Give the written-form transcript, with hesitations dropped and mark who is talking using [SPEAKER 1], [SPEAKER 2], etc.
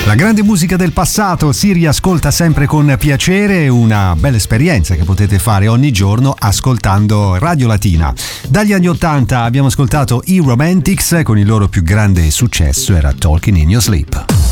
[SPEAKER 1] La grande musica del passato si riascolta sempre con piacere, una bella esperienza che potete fare ogni giorno ascoltando Radio Latina. Dagli anni 80 abbiamo ascoltato i Romantics con il loro più grande successo, era Talking in Your Sleep.